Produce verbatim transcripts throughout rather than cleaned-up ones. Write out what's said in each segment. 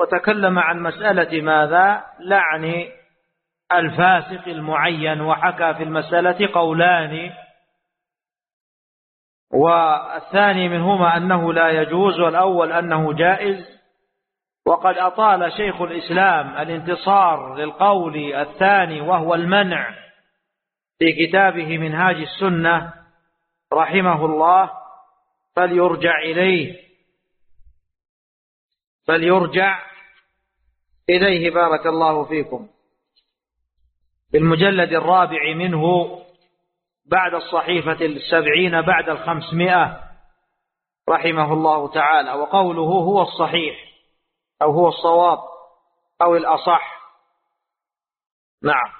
وتكلم عن مسألة ماذا؟ لعن الفاسق المعين، وحكى في المسألة قولان، والثاني منهما أنه لا يجوز، والأول أنه جائز. وقد أطال شيخ الإسلام الانتصار للقول الثاني وهو المنع في كتابه منهاج السنة رحمه الله، فليرجع إليه فليرجع إليه بارك الله فيكم، في المجلد الرابع منه بعد الصحيفة السبعين بعد الخمسمائة رحمه الله تعالى. وقوله هو الصحيح أو هو الصواب أو الأصح. نعم.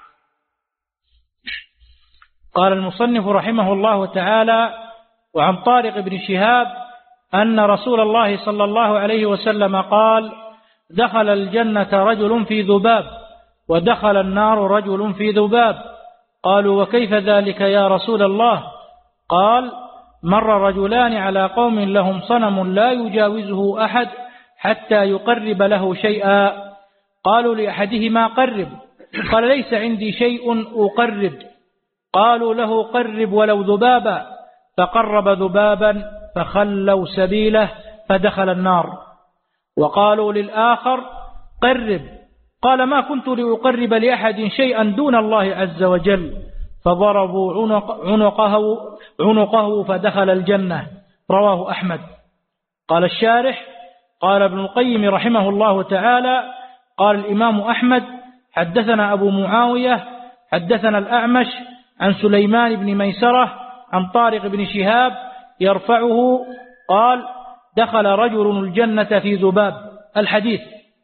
قال المصنف رحمه الله تعالى: وعن طارق بن شهاب أن رسول الله صلى الله عليه وسلم قال: دخل الجنة رجل في ذباب، ودخل النار رجل في ذباب. قالوا: وكيف ذلك يا رسول الله؟ قال: مر رجلان على قوم لهم صنم لا يجاوزه أحد حتى يقرب له شيئا. قالوا لأحدهما: قرب. قال: ليس عندي شيء أقرب. قالوا له: قرب ولو ذبابا. فقرب ذبابا فخلوا سبيله فدخل النار. وقالوا للآخر: قرب. قال: ما كنت لأقرب لأحد شيئا دون الله عز وجل. فضربوا عنق عنقه, عنقه فدخل الجنة. رواه أحمد. قال الشارح: قال ابن القيم رحمه الله تعالى: قال الإمام أحمد: حدثنا أبو معاوية حدثنا الأعمش عن سليمان بن ميسرة عن طارق بن شهاب يرفعه قال: دخل رجل الجنة في ذباب. الحديث.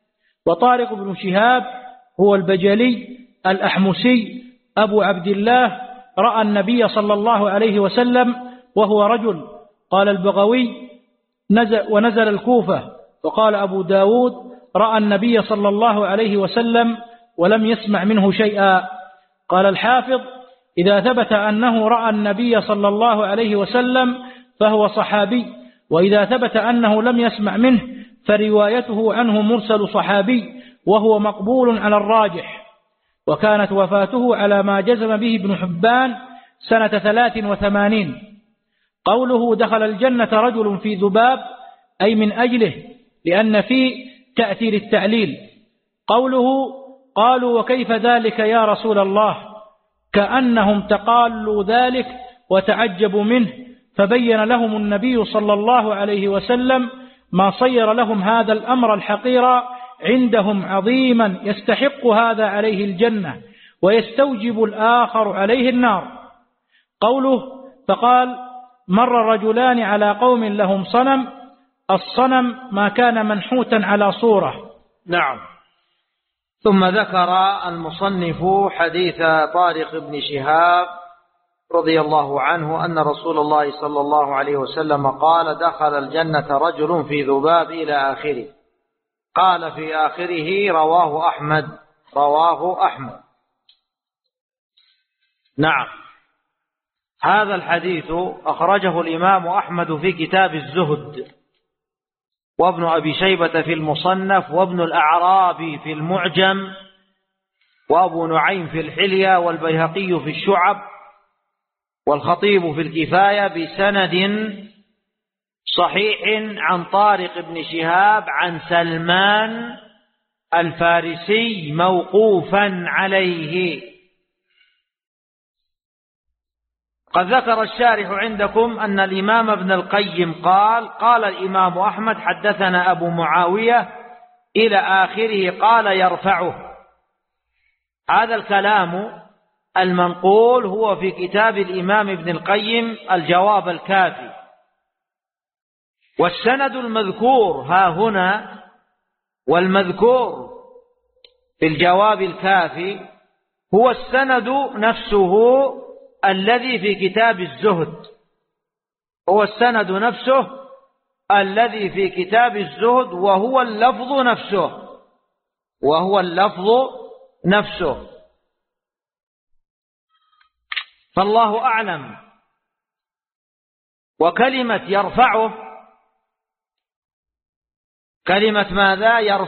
وطارق بن شهاب هو البجلي الأحمسي أبو عبد الله، رأى النبي صلى الله عليه وسلم وهو رجل. قال البغوي: نزل ونزل الكوفة. وقال أبو داود: رأى النبي صلى الله عليه وسلم ولم يسمع منه شيئا. قال الحافظ: إذا ثبت أنه رأى النبي صلى الله عليه وسلم فهو صحابي، وإذا ثبت أنه لم يسمع منه فروايته عنه مرسل صحابي، وهو مقبول على الراجح. وكانت وفاته على ما جزم به ابن حبان سنة ثلاث وثمانين. قوله دخل الجنة رجل في ذباب أي من أجله، لأن فيه تأثير التعليل. قوله قالوا: وكيف ذلك يا رسول الله؟ كأنهم تقالوا ذلك وتعجبوا منه، فبين لهم النبي صلى الله عليه وسلم ما صير لهم هذا الأمر الحقير عندهم عظيما يستحق هذا عليه الجنة ويستوجب الآخر عليه النار. قوله فقال: مر رجلان على قوم لهم صنم. الصنم ما كان منحوتا على صورة. نعم. ثم ذكر المصنف حديث طارق بن شهاب رضي الله عنه أن رسول الله صلى الله عليه وسلم قال: دخل الجنة رجل في ذباب إلى آخره. قال في آخره: رواه أحمد رواه أحمد. نعم. هذا الحديث أخرجه الإمام أحمد في كتاب الزهد، وابن أبي شيبة في المصنف، وابن الأعرابي في المعجم، وأبو نعيم في الحلية، والبيهقي في الشعب، والخطيب في الكفاية بسند صحيح عن طارق بن شهاب عن سلمان الفارسي موقوفا عليه. قد ذكر الشارح عندكم أن الإمام ابن القيم قال: قال الإمام أحمد حدثنا أبو معاوية إلى آخره، قال يرفعه. هذا الكلام المنقول هو في كتاب الإمام ابن القيم الجواب الكافي. والسند المذكور ها هنا والمذكور في الجواب الكافي هو السند نفسه الذي في كتاب الزهد، هو السند نفسه الذي في كتاب الزهد، وهو اللفظ نفسه وهو اللفظ نفسه. فالله أعلم. وكلمة يرفعه كلمة ماذا؟ يرفعه